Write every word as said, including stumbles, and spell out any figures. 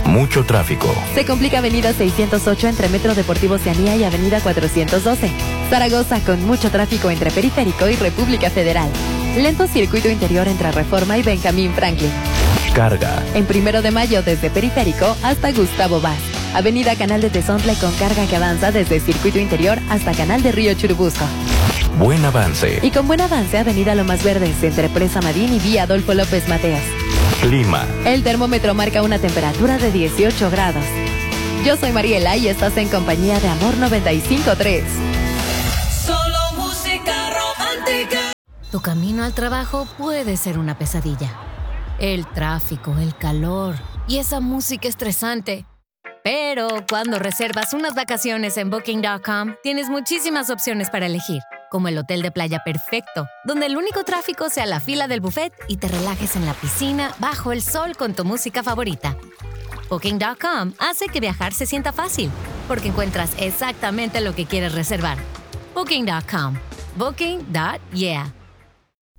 Mucho tráfico. Se complica Avenida seiscientos ocho entre Metro Deportivo Oceanía y Avenida cuatrocientos doce. Zaragoza con mucho tráfico entre Periférico y República Federal. Lento circuito interior entre Reforma y Benjamín Franklin. Carga. En Primero de Mayo desde Periférico hasta Gustavo Vaz. Avenida Canal de Tezontle con carga que avanza desde circuito interior hasta Canal de Río Churubusco. Buen avance. Y con buen avance Avenida Lomas Verdes entre Presa Madín y Vía Adolfo López Mateos. Clima. El termómetro marca una temperatura de dieciocho grados. Yo soy Mariela y estás en compañía de Amor noventa y cinco punto tres. Solo música romántica. Tu camino al trabajo puede ser una pesadilla. El tráfico, el calor y esa música estresante. Pero cuando reservas unas vacaciones en Booking punto com, tienes muchísimas opciones para elegir, como el hotel de playa perfecto, donde el único tráfico sea la fila del buffet y te relajes en la piscina bajo el sol con tu música favorita. Booking punto com hace que viajar se sienta fácil, porque encuentras exactamente lo que quieres reservar. Booking punto com. Booking. Yeah.